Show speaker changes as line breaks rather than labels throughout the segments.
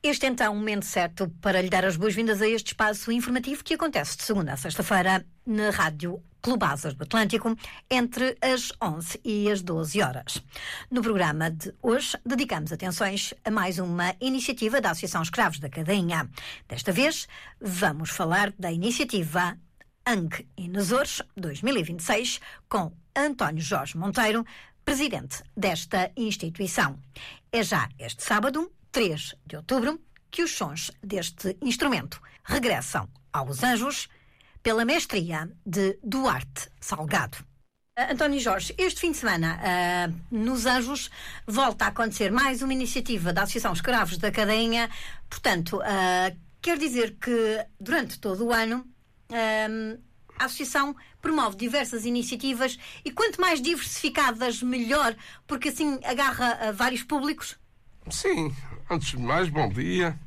Este então é o momento certo para lhe dar as boas-vindas a este espaço informativo que acontece de segunda a sexta-feira na Rádio Clubasas do Atlântico, entre as 11 e as 12 horas. No programa de hoje, dedicamos atenções a mais uma iniciativa da Associação Escravos da Cadeia. Desta vez, vamos falar da iniciativa ANG in Açores 2026, com António Jorge Monteiro, presidente desta instituição. É já este sábado, 3 de outubro, que os sons deste instrumento regressam aos Anjos pela mestria de Duarte Salgado. António Jorge, este fim de semana, nos Anjos, volta a acontecer mais uma iniciativa da Associação Escravos da Cadeia. Portanto, quer dizer que durante todo o ano a Associação promove diversas iniciativas e quanto mais diversificadas, melhor, porque assim agarra vários públicos.
Sim, antes de mais, bom dia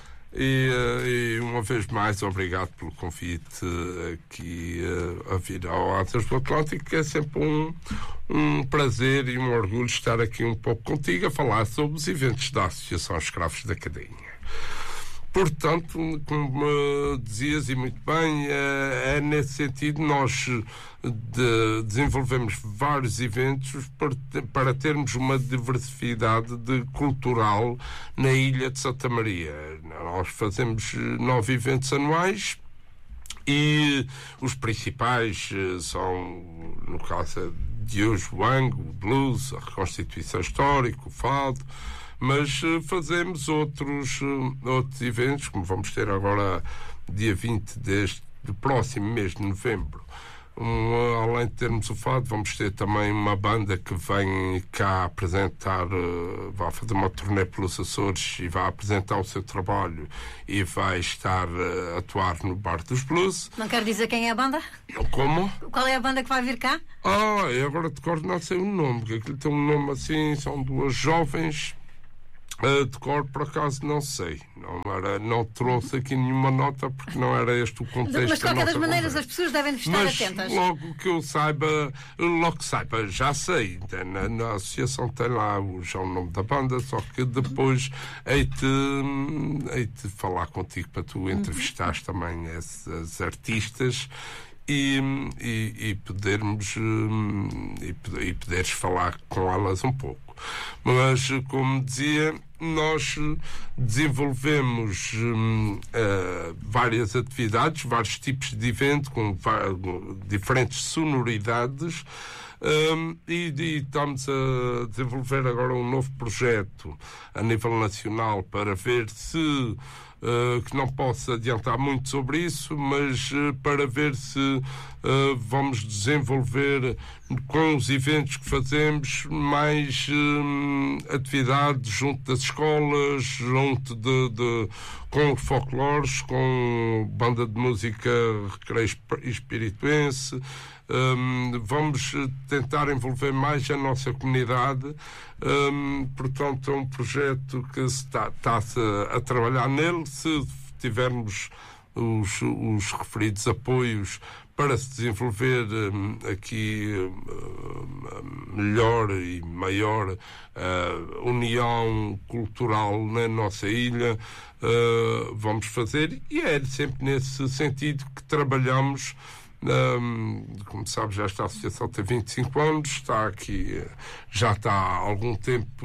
e uma vez mais obrigado pelo convite aqui a vir ao Atlas do Atlântico, que é sempre um prazer e um orgulho estar aqui um pouco contigo a falar sobre os eventos da Associação Escravos da Cadeia. Portanto, como dizias e muito bem, é nesse sentido nós desenvolvemos vários eventos para termos uma diversidade cultural na ilha de Santa Maria. Nós fazemos 9 eventos anuais e os principais são, no caso de hoje, o Ango, o Blues, a Reconstituição Histórica, o Fado, mas fazemos outros eventos, como vamos ter agora dia 20 do próximo mês de novembro. Além de termos o Fado, vamos ter também uma banda que vem cá apresentar, vai fazer uma turnê pelos Açores e vai apresentar o seu trabalho e vai estar a atuar no Bar dos Blues.
Não quero dizer quem é a banda?
Como?
Qual é a banda que vai vir cá?
Eu agora de cor não sei o nome, porque aquilo tem um nome assim, são duas jovens. De cor, por acaso, não sei. Não trouxe aqui nenhuma nota porque não era este o contexto.
Mas, de qualquer das maneiras, as pessoas devem estar atentas.
Logo que saiba, já sei. Na associação tem lá o nome da banda, só que depois hei-te falar contigo para tu entrevistares também esses artistas. E poderes falar com elas um pouco. Mas, como dizia, nós desenvolvemos várias atividades, vários tipos de evento com diferentes sonoridades. E estamos a desenvolver agora um novo projeto a nível nacional para ver se que não posso adiantar muito sobre isso, mas para ver se vamos desenvolver com os eventos que fazemos mais atividades junto das escolas, junto com folclores, com banda de música recreio espirituense. Vamos tentar envolver mais a nossa comunidade. Portanto, é um projeto que está-se a trabalhar nele. Se tivermos os referidos apoios para se desenvolver aqui melhor e maior união cultural na nossa ilha, vamos fazer, e é sempre nesse sentido que trabalhamos. Como sabes, esta associação tem 25 anos, está aqui, já está há algum tempo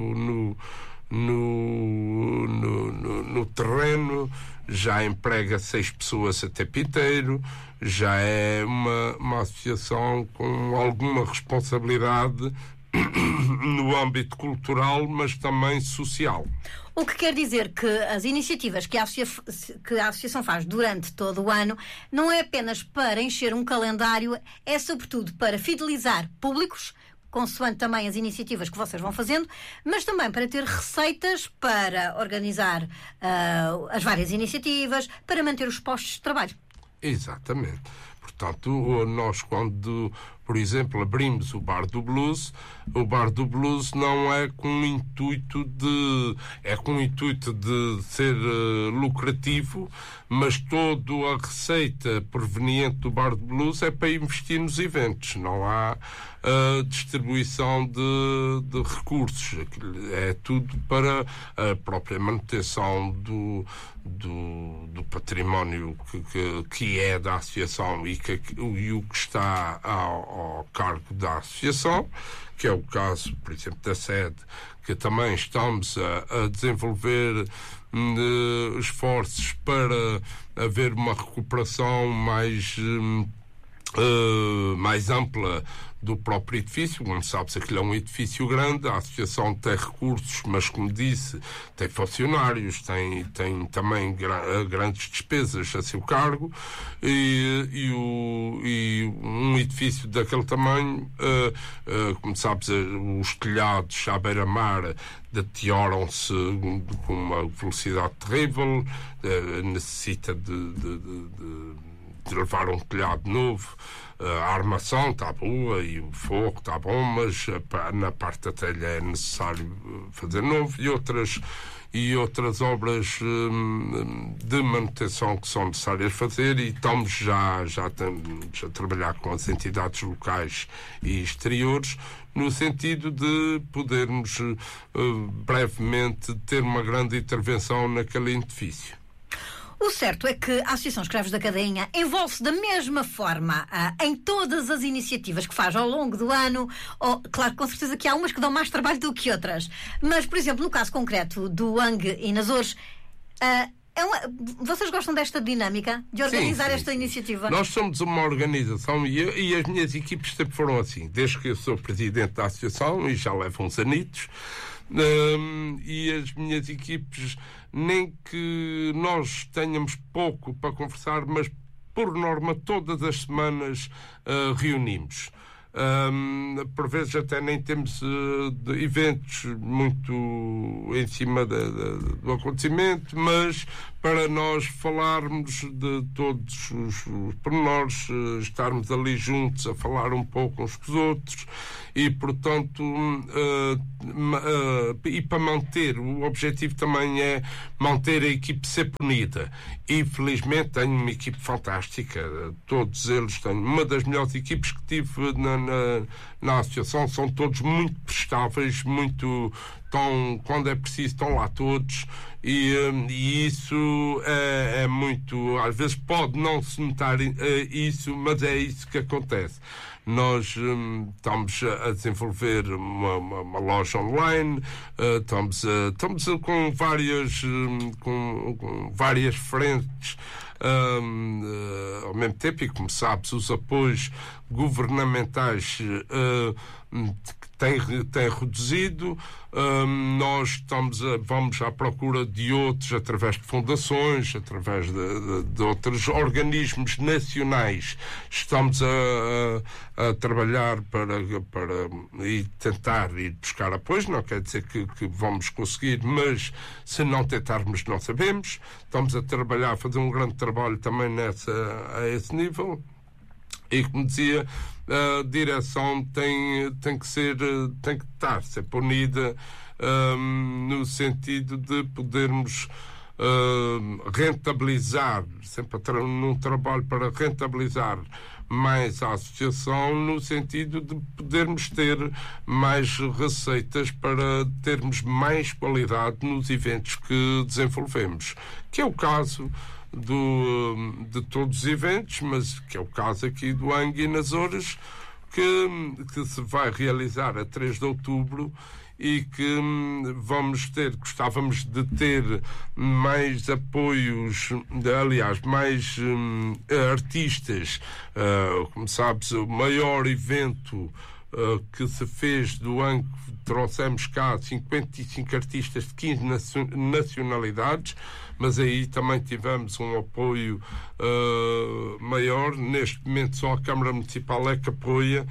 no terreno, já emprega 6 pessoas a tempo inteiro, já é uma associação com alguma responsabilidade no âmbito cultural, mas também social.
O que quer dizer que as iniciativas que a Associação faz durante todo o ano não é apenas para encher um calendário, é sobretudo para fidelizar públicos, consoante também as iniciativas que vocês vão fazendo, mas também para ter receitas para organizar as várias iniciativas, para manter os postos de trabalho.
Exatamente. Portanto, nós quando Por exemplo, abrimos o Bar do Blues. O Bar do Blues não é com o intuito de... É com o intuito de ser lucrativo, mas toda a receita proveniente do Bar do Blues é para investir nos eventos. Não há distribuição de recursos. É tudo para a própria manutenção do património que é da associação e o que está ao cargo da associação, que é o caso, por exemplo, da sede, que também estamos a desenvolver esforços para haver uma recuperação mais ampla do próprio edifício. Como sabes, aquilo é um edifício grande, a associação tem recursos, mas, como disse, tem funcionários, tem também grandes despesas a seu cargo, e um edifício daquele tamanho, como sabes, os telhados à beira-mar deterioram-se com uma velocidade terrível, necessita de levar um telhado novo. A armação está boa e o forro está bom, mas na parte da telha é necessário fazer novo, e outras obras de manutenção que são necessárias fazer, e estamos já a trabalhar com as entidades locais e exteriores no sentido de podermos brevemente ter uma grande intervenção naquele edifício.
O certo é que a Associação Escravos da Cadeia envolve-se da mesma forma em todas as iniciativas que faz ao longo do ano. Claro, com certeza que há umas que dão mais trabalho do que outras. Mas, por exemplo, no caso concreto do ANG e nas Açores, vocês gostam desta dinâmica de organizar esta iniciativa?
Nós somos uma organização e as minhas equipes sempre foram assim. Desde que eu sou presidente da associação, e já levo uns anitos, e as minhas equipes, nem que nós tenhamos pouco para conversar, mas por norma todas as semanas reunimos. Por vezes até nem temos eventos muito em cima do acontecimento, mas para nós falarmos de todos os pormenores, estarmos ali juntos a falar um pouco uns com os outros, e portanto e para manter, o objetivo também é manter a equipe sempre unida, e felizmente tenho uma equipe fantástica, todos eles. Tenho uma das melhores equipes que tive na associação, são todos muito prestáveis, quando é preciso estão lá todos, e isso é muito, às vezes pode não se notar isso, mas é isso que acontece. Nós estamos a desenvolver uma loja online, estamos com várias frentes ao mesmo tempo, e como sabes, os apoios governamentais têm reduzido. Nós vamos à procura de outros através de fundações, através de outros organismos nacionais. Estamos a trabalhar para tentar ir buscar apoios. Não quer dizer que vamos conseguir, mas se não tentarmos não sabemos. Estamos a trabalhar, a fazer um grande trabalho também a esse nível. E, como dizia, a direção tem que estar sempre unida, no sentido de podermos rentabilizar, sempre num trabalho para rentabilizar mais a associação, no sentido de podermos ter mais receitas para termos mais qualidade nos eventos que desenvolvemos, que é o caso de todos os eventos, mas que é o caso aqui do ANG e nas Açores, que se vai realizar a 3 de outubro, e que gostávamos de ter mais apoios, aliás, mais artistas. Como sabes, o maior evento que se fez do ANG, trouxemos cá 55 artistas de 15 nacionalidades, mas aí também tivemos um apoio maior. Neste momento só a Câmara Municipal é que apoia.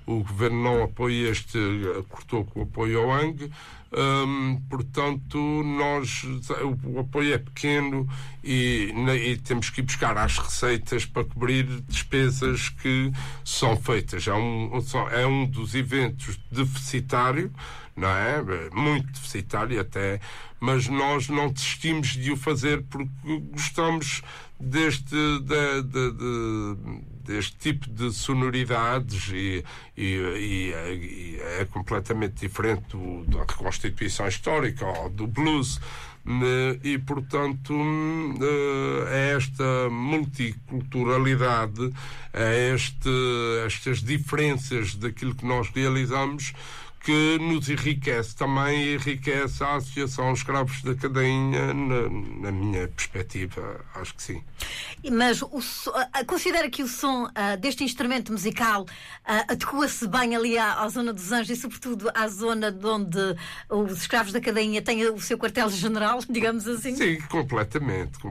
o governo não apoia cortou com o apoio ao ANG. Portanto, o apoio é pequeno e temos que ir buscar as receitas para cobrir despesas que são feitas. É um dos eventos deficitário, não é? Muito deficitário até, mas nós não desistimos de o fazer porque gostamos deste tipo de sonoridades e é completamente diferente da reconstituição histórica ou do blues, e portanto é esta multiculturalidade, estas diferenças daquilo que nós realizamos que nos enriquece também e enriquece a Associação Escravos da Cadainha, na minha perspectiva, acho que sim.
Mas considera que o som deste instrumento musical adequa-se bem ali à zona dos Anjos e sobretudo à zona de onde os Escravos da Cadainha têm o seu quartel-general, digamos assim?
Sim, completamente.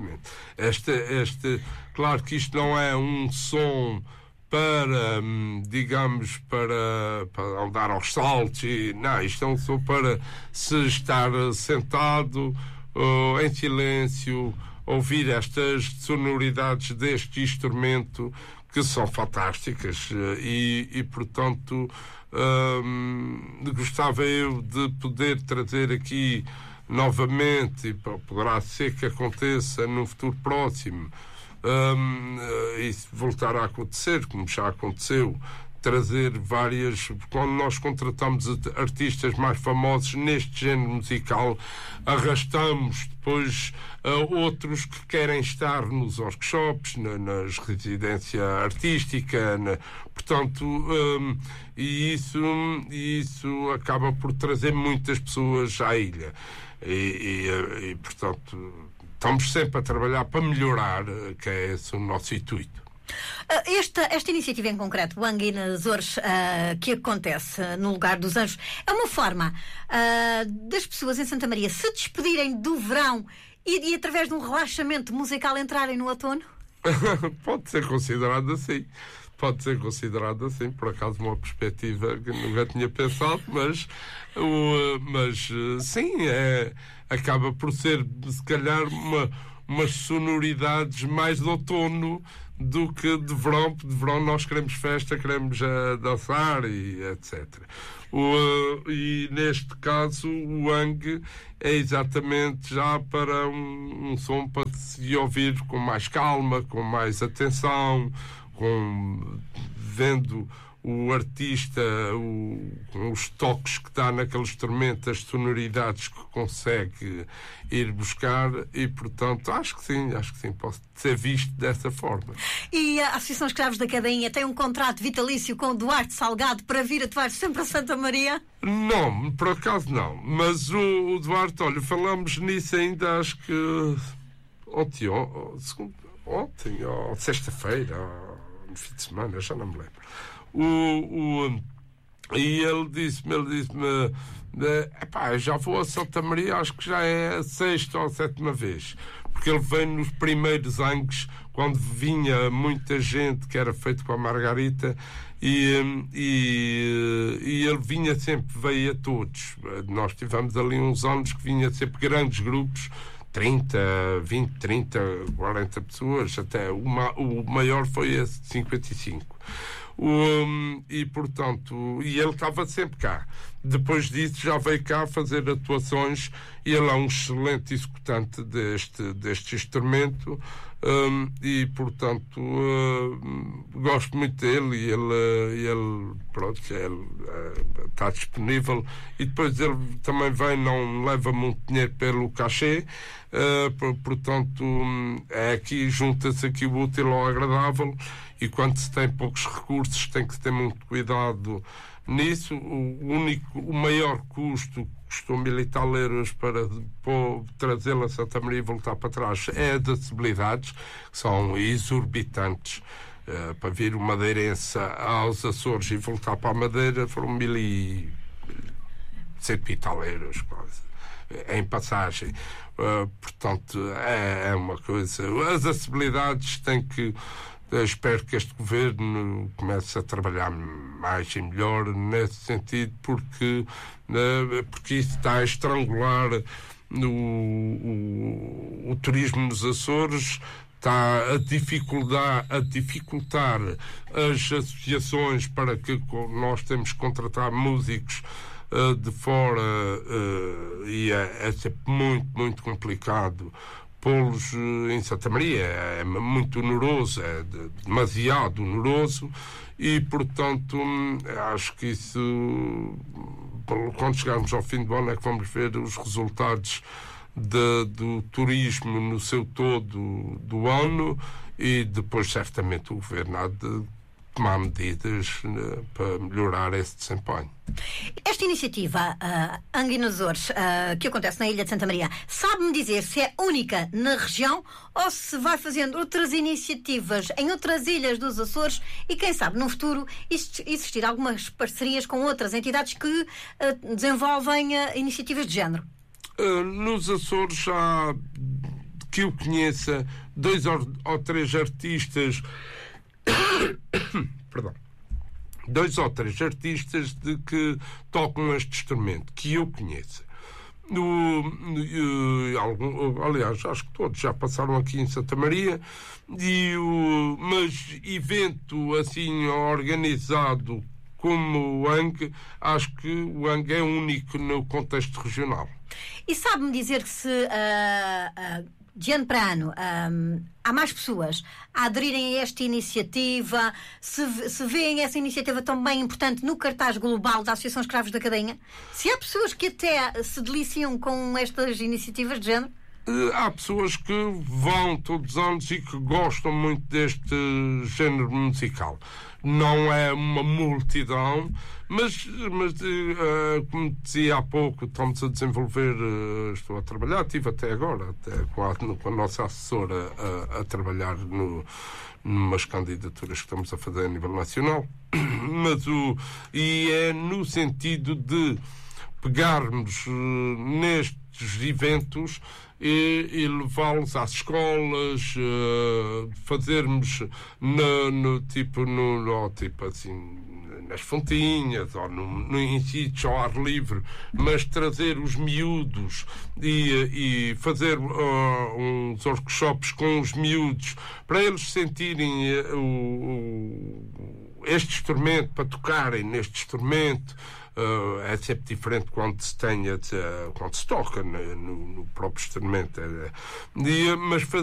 Claro que isto não é um som para, digamos, para andar aos saltos. Não, isto é um som para se estar sentado em silêncio, ouvir estas sonoridades deste instrumento que são fantásticas e portanto, gostava eu de poder trazer aqui novamente, e poderá ser que aconteça num futuro próximo, isso voltar a acontecer, como já aconteceu, trazer várias. Quando nós contratamos artistas mais famosos neste género musical, arrastamos depois outros que querem estar nos workshops, nas residência artística, portanto, e isso acaba por trazer muitas pessoas à ilha e portanto estamos sempre a trabalhar para melhorar, que é esse o nosso intuito.
Esta iniciativa em concreto, o ANG nas Açores, que acontece no Lugar dos Anjos, é uma forma das pessoas em Santa Maria se despedirem do verão e através de um relaxamento musical entrarem no outono?
Pode ser considerado assim. Por acaso uma perspectiva que nunca tinha pensado, mas sim, acaba por ser, se calhar, umas sonoridades mais de outono do que de verão. De verão nós queremos festa, queremos dançar e etc. E neste caso o ANG é exatamente já para um som para se ouvir com mais calma, com mais atenção, vendo o artista, com os toques que dá naquele instrumento, as sonoridades que consegue ir buscar e, portanto, acho que sim, pode ser visto dessa forma.
E a Associação Escravos da Cadainha tem um contrato vitalício com o Duarte Salgado para vir atuar sempre a Santa Maria?
Não, por acaso não, mas o Duarte, olha, falamos nisso ainda, acho que ontem ou sexta-feira, no fim de semana, já não me lembro. E ele disse-me, já vou a Santa Maria, acho que já é a 6ª ou 7ª vez, porque ele veio nos primeiros anos, quando vinha muita gente, que era feito com a Margarita, e ele vinha sempre, veio a todos. Nós tivemos ali uns anos que vinha sempre grandes grupos, 20, 30, 40 pessoas, até o maior foi esse de 55. E portanto, ele estava sempre cá. Depois disso já veio cá fazer atuações e ele é um excelente executante deste instrumento, e portanto gosto muito dele e ele está disponível, e depois ele também vem, não leva muito dinheiro pelo cachê, portanto aqui junta-se aqui o útil ao agradável, e quando se tem poucos recursos tem que ter muito cuidado nisso. O maior custo custou 1.000 e tal euros para trazê-la a Santa Maria e voltar para trás é as acessibilidades, que são exorbitantes. Para vir o madeirense aos Açores e voltar para a Madeira foram 1.100 e tal euros quase, em passagem. Portanto, é uma coisa. As acessibilidades têm que espero que este governo comece a trabalhar mais e melhor nesse sentido, porque isso está a estrangular o turismo nos Açores, está a dificultar as associações para que nós temos que contratar músicos de fora, e é sempre muito, muito complicado pô-los em Santa Maria. É muito oneroso, é demasiado oneroso, e portanto acho que isso, quando chegarmos ao fim do ano, é que vamos ver os resultados do turismo no seu todo do ano, e depois certamente o governo há de tomar medidas para melhorar esse desempenho.
Esta iniciativa Angue nos Açores, que acontece na Ilha de Santa Maria, sabe-me dizer se é única na região ou se vai fazendo outras iniciativas em outras ilhas dos Açores e, quem sabe, no futuro existir algumas parcerias com outras entidades que desenvolvem iniciativas de género?
Nos Açores há, que eu conheça, 2 ou 3 artistas perdão, 2 ou 3 artistas que tocam este instrumento, que eu conheça. Aliás, acho que todos já passaram aqui em Santa Maria, mas evento assim organizado como o Angue, acho que o Angue é único no contexto regional.
E sabe-me dizer que se de ano para ano há mais pessoas a aderirem a esta iniciativa, se veem essa iniciativa tão bem importante no cartaz global da Associação Escravos da Cadeia, se há pessoas que até se deliciam com estas iniciativas de género?
Há pessoas que vão todos os anos e que gostam muito deste género musical. Não é uma multidão, mas como dizia há pouco, estamos a desenvolver, estou a trabalhar, estive até agora, com a nossa assessora a trabalhar numas candidaturas que estamos a fazer a nível nacional, e é no sentido de pegarmos nestes eventos e levá-los às escolas, fazermos tipo assim, nas fontinhas ou em sítios ao ar livre, mas trazer os miúdos e fazer uns workshops com os miúdos para eles sentirem este instrumento, para tocarem neste instrumento. É sempre diferente quando se toca no próprio instrumento, mas